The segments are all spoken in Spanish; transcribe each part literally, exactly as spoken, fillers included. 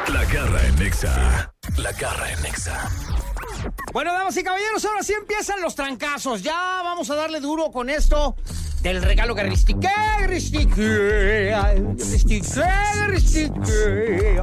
La Garra en Nexa. La Garra en Nexa. Bueno, damas y caballeros, ahora sí empiezan los trancazos. Ya vamos a darle duro con esto del regalo garristique, garristique, garristique, garristique.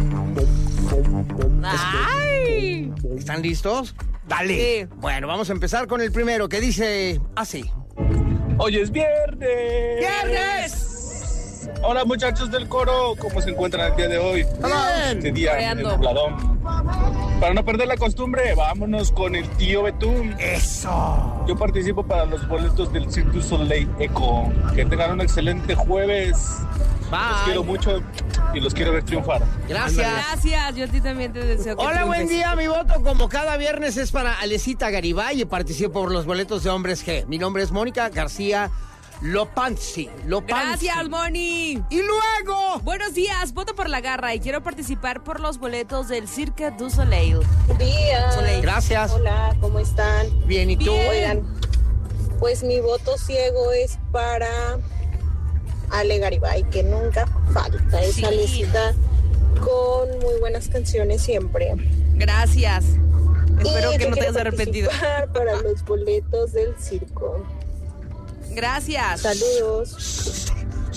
¡Ay! ¿Están listos? Dale. Sí. Bueno, vamos a empezar con el primero, que dice así. Hoy es viernes. ¡Viernes! Hola, muchachos del coro, ¿cómo se encuentran el día de hoy? Bien. Este día Coreando. en Nubladón. Para no perder la costumbre, vámonos con el tío Betún. ¡Eso! Yo participo para los boletos del Cirque du Soleil Eco. Que tengan un excelente jueves. Los quiero Bye. mucho y los quiero ver triunfar. Gracias. Gracias, yo a ti también te deseo que Hola, triunfes. buen día. Mi voto, como cada viernes, es para Alecita Garibay y participo por los boletos de Hombres G. Mi nombre es Mónica García Lopanzi. Lopanzi. Gracias, Moni. Y luego... Buenos días, voto por la garra y quiero participar por los boletos del Cirque du Soleil. Buenos días. Soleil. Gracias. Hola, ¿cómo están? Bien, ¿y tú? Bien. Oigan, pues mi voto ciego es para Ale Garibay, que nunca falta. Es Sí. Alecita con muy buenas canciones siempre. Gracias. Espero Y que yo no te quiero hayas arrepentido. participar para los boletos del circo. Gracias. Saludos.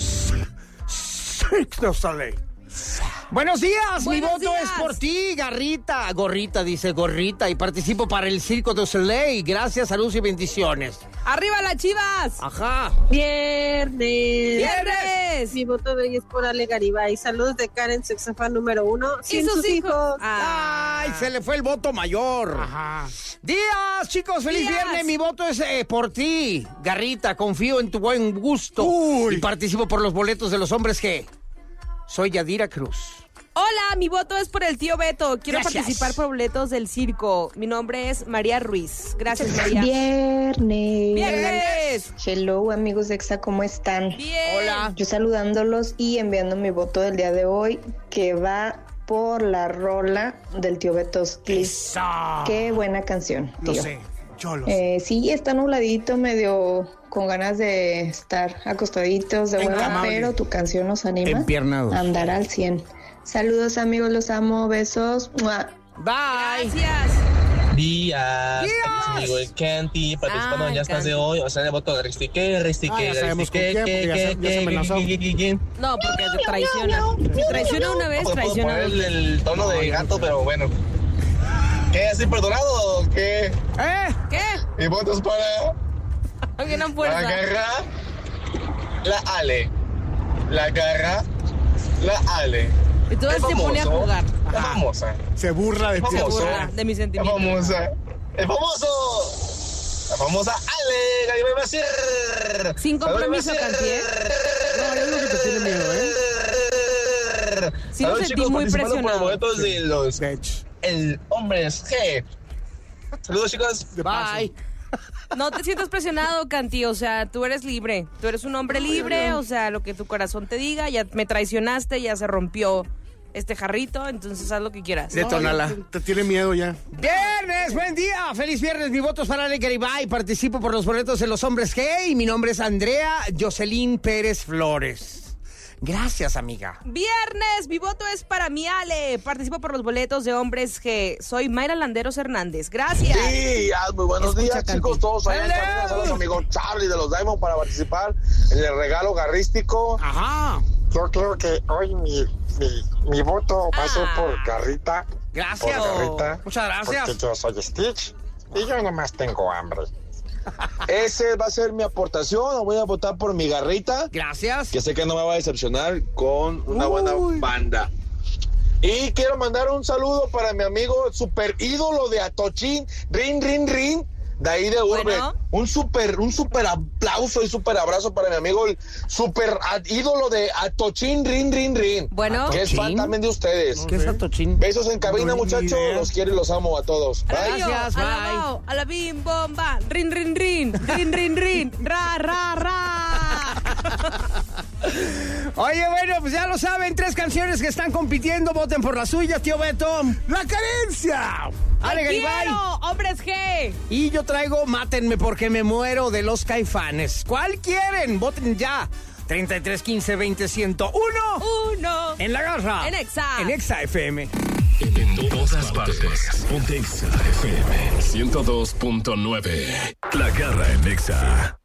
Cirque du Soleil. Buenos días, mi Buenos voto días. es por ti, Garrita. Gorrita, dice Gorrita, y participo para el Cirque du Soleil. Gracias, salud y bendiciones. ¡Arriba las chivas! Ajá. Viernes. ¡Viernes! Mi voto de hoy es por Ale Garibay. Saludos de Karen, su exafán número uno. ¿Y Sin sus sus hijos? hijos. Ah. Ay, se le fue el voto mayor. Ajá. Días, chicos, feliz Días. viernes. Mi voto es eh, por ti, Garrita. Confío en tu buen gusto. Uy. Y participo por los boletos de los Hombres G. Soy Yadira Cruz. Hola, mi voto es por el tío Beto. Quiero Gracias. participar por boletos del circo. Mi nombre es María Ruiz. Gracias, María. Viernes. ¡Viernes! Hello, amigos de Exa, ¿cómo están? Bien. Hola. Yo saludándolos y enviando mi voto del día de hoy, que va por la rola del tío Betoscli. Eso. Qué buena canción, Lo tío. sé, yo lo sé. Eh, sí, está nubladito, medio con ganas de estar acostaditos de hueva, Amable. pero tu canción nos anima Empiernados. a andar al cien. Saludos, amigos, los amo, besos. ¡Mua! Bye. Gracias. Días, Días. aquí su amigo el Canty, participando Ah, en Yastas de Canty. hoy, o sea, en el voto de Ristique, Ristique, Ah, ya sabemos con Ristique, quién, porque ya se- ya se amenazó. No, porque te traiciona. Si traiciona una vez, No puedo traiciona poner dos. el tono de gato, pero bueno. ¿Qué? ¿Estoy perdonado o qué? ¿Eh? ¿Qué? Mi voto es para Alguien a la fuerza. garra, la Ale. La garra, la Ale. Y todo El se pone a famoso, jugar. La Ajá. famosa. Se burla de ti. Se famoso. burla de mis La sentimientos. famosa. El famoso. La famosa Ale Garibay Macir. Sin compromiso, Canty, ¿eh? No, es lo que te tiene miedo, ¿eh? Sí lo Saludos, sentí chicos, muy participando por presionado. los boletos de los De hecho. el Hombres G. Saludos, chicos. De paso. Bye. No te sientas presionado, Canty, o sea, tú eres libre. Tú eres un hombre libre, o sea, lo que tu corazón te diga, ya me traicionaste, ya se rompió este jarrito, entonces haz lo que quieras. Detónala. Te tiene miedo ya. Viernes, buen día, feliz viernes, mi voto es para Ale Garibay, participo por los boletos de los Hombres G y mi nombre es Andrea Jocelyn Pérez Flores. Gracias, amiga. Viernes, mi voto es para mi Ale. Participo por los boletos de Hombres G. Soy Mayra Landeros Hernández. Gracias. Sí, ah, muy buenos Escucha, días, Canty. chicos, todos allá en Hello. cabina. Saludos a mi amigo Charlie de los Diamond para participar en el regalo garrístico. Ajá. Yo creo que hoy mi, mi, mi voto va a ser Ah. por Garrita. Gracias. Por Garrita. Muchas gracias. Porque yo soy Stitch y yo nomás tengo hambre. Ese va a ser mi aportación. Voy a votar por mi Garrita, Gracias. que sé que no me va a decepcionar con una buena Uy. banda. Y quiero mandar un saludo para mi amigo super ídolo de Atochín, Rin, Rin, Rin, de ahí de Urbe. Bueno. Un super, un super aplauso y super abrazo para mi amigo, el super a- ídolo de Atochín, Rin, Rin, Rin. Bueno. Que es fan ¿Atochín? también de ustedes. ¿Qué es Atochín? Besos en cabina, No, ni muchachos. idea. Los quiero y los amo a todos. Bye. Gracias, bye. Alabao, a la bim bomba, rin rin rin, rin rin rin, ra ra ra. Oye, bueno, pues ya lo saben, tres canciones que están compitiendo, voten por la suya, tío Beto. ¡La carencia! Ale ¡Te Garibay. quiero, Hombres G! Y yo traigo Mátenme porque me muero de los Caifanes. ¿Cuál quieren? Voten ya. treinta y tres, quince, veinte, ciento uno. Uno. En La Garra. En Exa. En Exa F M. En todas partes. Ponte Exa F M ciento dos punto nueve. La Garra en Exa.